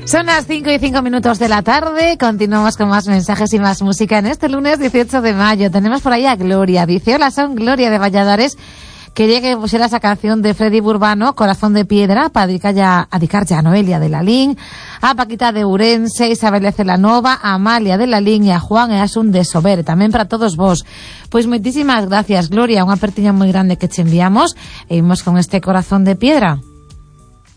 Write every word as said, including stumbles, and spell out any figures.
Son las cinco y cinco minutos de la tarde. Continuamos con más mensajes y más música en este lunes dieciocho de mayo. Tenemos por ahí a Gloria. Dice: hola, son Gloria de Valladares. Quería que pusiera esa canción de Freddy Burbano, Corazón de Piedra, para dedicar ya, a dedicar ya a Noelia de Lalín, a Paquita de Urense, Isabel de Celanova, a Amalia de Lalín y a Juan e Asun de Sober. Tamén para todos vos. Pois moitísimas gracias, Gloria. Unha apertiña moi grande que che enviamos. E imos con este Corazón de Piedra.